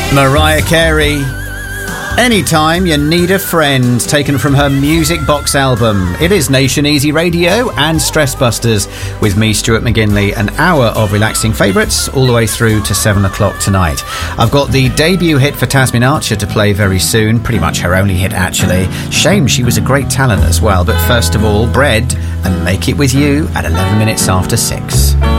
Mariah Carey, Anytime You Need a Friend, taken from her Music Box album. It is Nation Easy Radio and Stress Busters with me, Stuart McGinley, an hour of relaxing favourites all the way through to 7 o'clock tonight. I've got the debut hit for Tasmin Archer to play very soon, pretty much her only hit actually. Shame she was a great talent as well, but first of all, Bread and Make It With You at 11 minutes after 6.